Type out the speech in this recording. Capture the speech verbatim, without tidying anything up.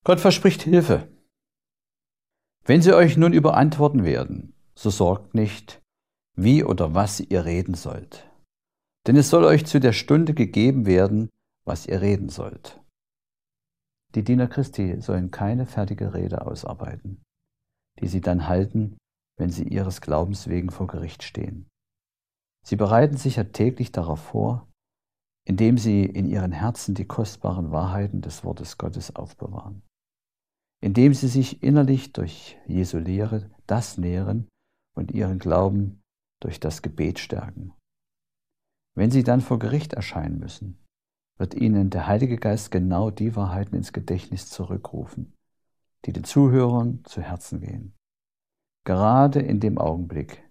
Gott verspricht Hilfe. Wenn sie euch nun überantworten werden, so sorgt nicht, wie oder was ihr reden sollt. Denn es soll euch zu der Stunde gegeben werden, was ihr reden sollt. Die Diener Christi sollen keine fertige Rede ausarbeiten, die sie dann halten, wenn sie ihres Glaubens wegen vor Gericht stehen. Sie bereiten sich ja täglich darauf vor, indem sie in ihren Herzen die kostbaren Wahrheiten des Wortes Gottes aufbewahren, indem sie sich innerlich durch Jesu Lehre das nähren und ihren Glauben durch das Gebet stärken. Wenn sie dann vor Gericht erscheinen müssen, wird ihnen der Heilige Geist genau die Wahrheiten ins Gedächtnis zurückrufen, die den Zuhörern zu Herzen gehen. Gerade in dem Augenblick,